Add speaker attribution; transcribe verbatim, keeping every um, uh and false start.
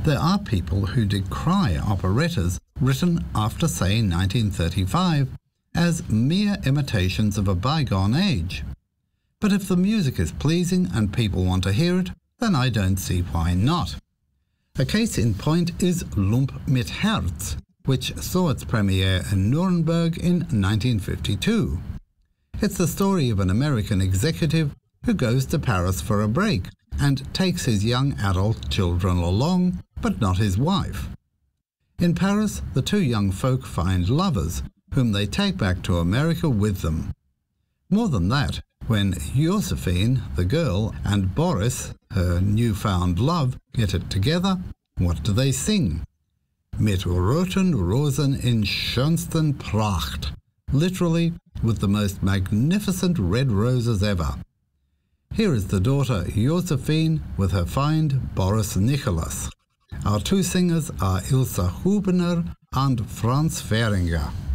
Speaker 1: There are people who decry operettas written after, say, nineteen thirty-five as mere imitations of a bygone age. But if the music is pleasing and people want to hear it, then I don't see why not. A case in point is Lump mit Herz, which saw its premiere in Nuremberg in nineteen fifty-two. It's the story of an American executive who goes to Paris for a break and takes his young adult children along, but not his wife. In Paris, the two young folk find lovers, whom they take back to America with them. More than that, when Josephine, the girl, and Boris, her newfound love, get it together, what do they sing? Mit roten Rosen in schönsten Pracht, literally, with the most magnificent red roses ever. Here is the daughter Josephine with her find Boris Nicholas. Our two singers are Ilse Hubener and Franz Fehringer.